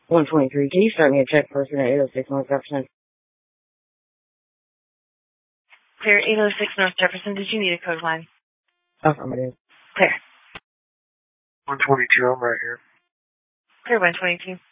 123. Can you start me a check person at 806 North Jefferson? Clear 806 North Jefferson. Did you need a code line? Affirmative. Clear. 122, I'm right here. Clear 122.